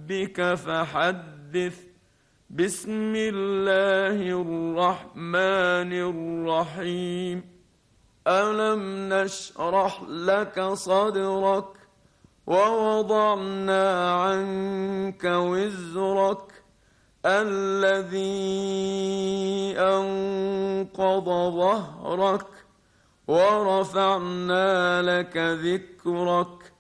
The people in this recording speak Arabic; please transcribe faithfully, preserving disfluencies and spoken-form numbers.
ربك فحدث. بسم الله الرحمن الرحيم. ألم نشرح لك صدرك ووضعنا عنك وزرك الذي أنقض ظهرك ورفعنا لك ذكرك